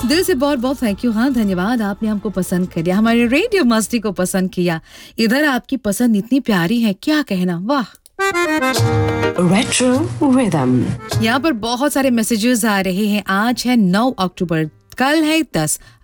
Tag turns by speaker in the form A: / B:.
A: दिल से बहुत बहुत थैंक यू। हाँ, धन्यवाद, आपने हमको पसंद कर लिया, हमारे रेडियो मस्ती को पसंद किया। इधर आपकी पसंद इतनी प्यारी है, क्या कहना, वाह।
B: Retro rhythm.
A: यहाँ पर बहुत सारे मैसेजेस आ रहे हैं। आज है 9 अक्टूबर, कल है 10